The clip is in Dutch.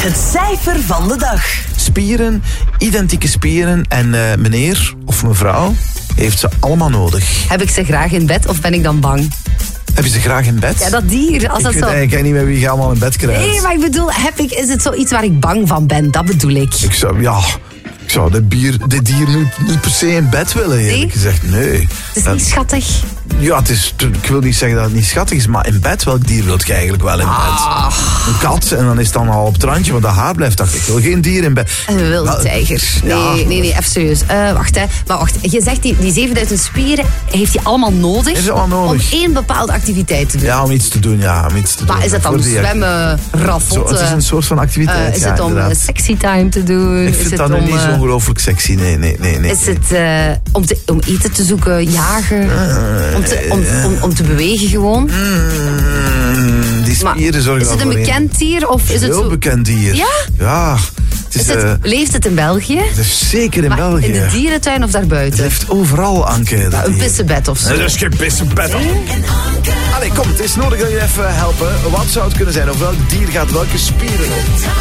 Het cijfer van de dag. Spieren, identieke spieren en meneer of mevrouw heeft ze allemaal nodig. Heb ik ze graag in bed of ben ik dan bang? Heb je ze graag in bed? Ja, dat dier. Als ik dat weet zo... eigenlijk niet meer wie je allemaal in bed krijgt. Nee, maar ik bedoel, is het zoiets waar ik bang van ben? Dat bedoel ik. Ik zou dit dier niet per se in bed willen, eerlijk gezegd. Nee. Het is niet schattig. Ja, ik wil niet zeggen dat het niet schattig is, maar in bed, welk dier wil je eigenlijk wel in bed? Een kat, en dan is het dan al op het randje, want dat haar blijft achter. Ik wil geen dier in bed. Een wilde tijger. Nee, even serieus. Wacht, hè. Maar wacht, je zegt die 7000 spieren, heeft hij allemaal nodig? Heeft hij allemaal nodig? Om één bepaalde activiteit te doen? Ja, om iets te doen, Maar is het dan zwemmen, raffotten? Het is een soort van activiteit, is het om sexy time te doen? Ik vind dat nu niet zo ongelooflijk sexy, nee. Is het om eten te zoeken, jagen? Om te bewegen gewoon? Die spieren zorgen is het een bekend dier? Of is het heel bekend dier. Ja? Ja. Leeft het in België? Het is zeker in België. In de dierentuin of daarbuiten? Het heeft overal, Anke. Een pissebed of zo. Het is geen pissebed. Allee, kom, het is nodig dat je even helpen. Wat zou het kunnen zijn? Of welk dier gaat welke spieren op?